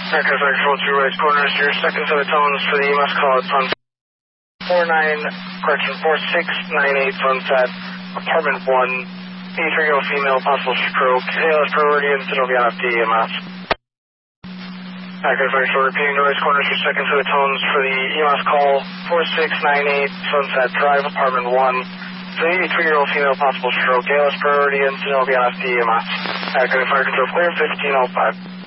Echo Fire Control 2 Race Corners, your second set of tones for the EMS call at Sunset 4698 Sunset, Apartment 1, 83-year-old female, possible stroke, ALS priority, and it'll be on FD EMS. Echo Fire Control repeating to Race Corners, your second set of tones for the EMS call 4698 Sunset Drive, Apartment 1, 83-year-old female, possible stroke, ALS priority, and it'll be on FD EMS. Echo Fire Control clear, 1505.